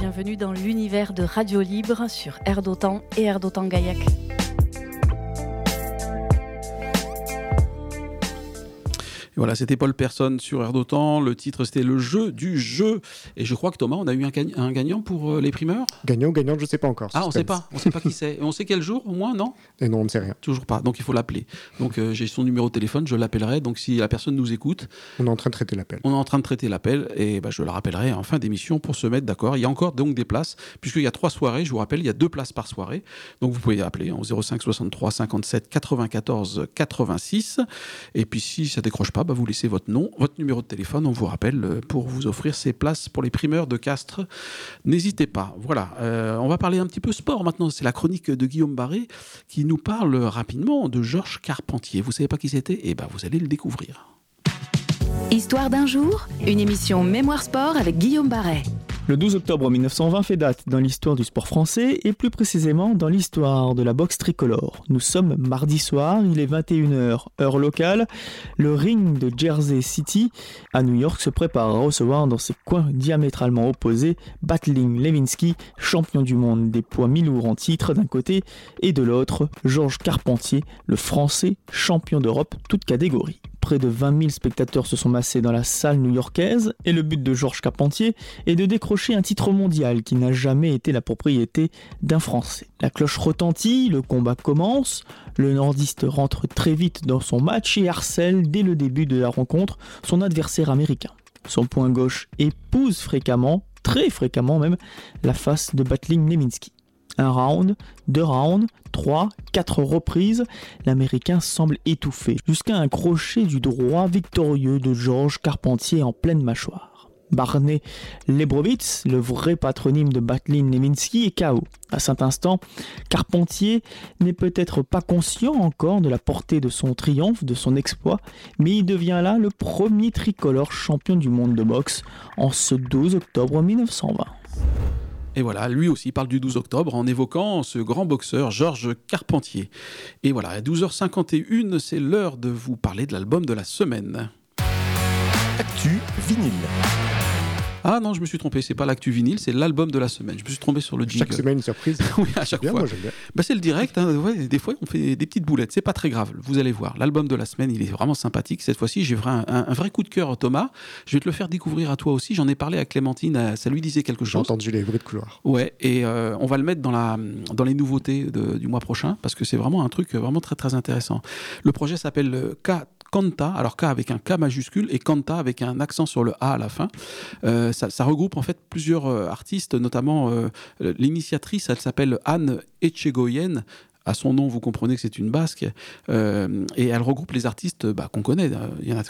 bienvenue dans l'univers de Radio Libre sur Air d'Otan et Air d'Otan Gaillac. Voilà, c'était Paul Persson sur Air d'Otan. Le titre, c'était Le jeu du jeu. Et je crois que Thomas, on a eu un gagnant pour les primeurs. Gagnant, je ne sais pas encore. Ah, on ne sait pas qui c'est. Et on sait quel jour, au moins, non ? Et non, on ne sait rien. Toujours pas. Donc il faut l'appeler. Donc j'ai son numéro de téléphone, je l'appellerai. Donc si la personne nous écoute, on est en train de traiter l'appel. Et je le rappellerai en fin d'émission pour se mettre d'accord. Il y a encore donc des places, puisqu'il y a 3 soirées. Je vous rappelle, il y a 2 places par soirée. Donc vous pouvez appeler en 05 63 57 94 86. Et puis si ça décroche pas, vous laissez votre nom, votre numéro de téléphone, on vous rappelle pour vous offrir ces places pour les primeurs de Castres. N'hésitez pas. Voilà, on va parler un petit peu sport maintenant. C'est la chronique de Guillaume Barré qui nous parle rapidement de Georges Carpentier. Vous savez pas qui c'était ? Eh bien, vous allez le découvrir. Histoire d'un jour, une émission Mémoire Sport avec Guillaume Barré. Le 12 octobre 1920 fait date dans l'histoire du sport français et plus précisément dans l'histoire de la boxe tricolore. Nous sommes mardi soir, il est 21h, heure locale. Le ring de Jersey City à New York se prépare à recevoir dans ses coins diamétralement opposés Battling Lewinsky, champion du monde des poids mi-lourds en titre d'un côté, et de l'autre, Georges Carpentier, le français champion d'Europe toute catégorie. Près de 20 000 spectateurs se sont massés dans la salle new-yorkaise et le but de Georges Carpentier est de décrocher un titre mondial qui n'a jamais été la propriété d'un Français. La cloche retentit, le combat commence, le nordiste rentre très vite dans son match et harcèle dès le début de la rencontre son adversaire américain. Son poing gauche épouse fréquemment, très fréquemment même, la face de Battling Lewinsky. 1 round, 2 rounds, 3, 4 reprises, l'Américain semble étouffé, jusqu'à un crochet du droit victorieux de Georges Carpentier en pleine mâchoire. Barney Lebrowitz, le vrai patronyme de Battling Lewinsky, est KO. À cet instant, Carpentier n'est peut-être pas conscient encore de la portée de son triomphe, de son exploit, mais il devient là le premier tricolore champion du monde de boxe en ce 12 octobre 1920. Et voilà, lui aussi parle du 12 octobre en évoquant ce grand boxeur Georges Carpentier. Et voilà, à 12h51, c'est l'heure de vous parler de l'album de la semaine. Actu vinyle. Ah non, je me suis trompé, c'est pas l'actu vinyle, c'est l'album de la semaine. Je me suis trompé sur le jingle. Chaque semaine, une surprise. Oui, à chaque fois. Moi, j'aime bien. C'est le direct, ouais, des fois on fait des petites boulettes, c'est pas très grave, vous allez voir. L'album de la semaine, il est vraiment sympathique. Cette fois-ci, j'ai un vrai coup de cœur, Thomas. Je vais te le faire découvrir à toi aussi. J'en ai parlé à Clémentine, ça lui disait quelque chose. J'ai entendu les bruits de couloir. Ouais, et on va le mettre dans les nouveautés du mois prochain, parce que c'est vraiment un truc vraiment très très intéressant. Le projet s'appelle Kanta, alors K avec un K majuscule et Kanta avec un accent sur le A à la fin. Ça regroupe en fait plusieurs artistes, notamment l'initiatrice, elle s'appelle Anne Etchegoyen. À son nom, vous comprenez que c'est une basque. Et elle regroupe les artistes qu'on connaît. Il y en a